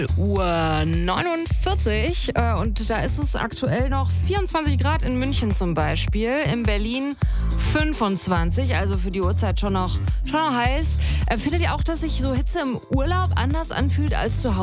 Uhr 49 und da ist es aktuell noch 24 Grad in München zum Beispiel, in Berlin 25, also für die Uhrzeit schon noch heiß. Findet ihr auch, dass sich so Hitze im Urlaub anders anfühlt als zu Hause?